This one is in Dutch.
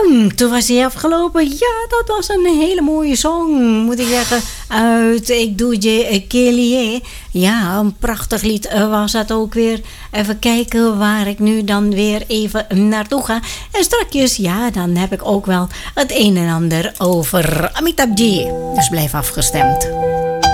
Toen was hij afgelopen. Ja, dat was een hele mooie song, moet ik zeggen. Uit Ik Doe Je Kelly. Ja, een prachtig lied was dat ook weer. Even kijken waar ik nu dan weer even naartoe ga. En strakjes, ja, dan heb ik ook wel het een en ander over Amitabh Bachchan. Dus blijf afgestemd.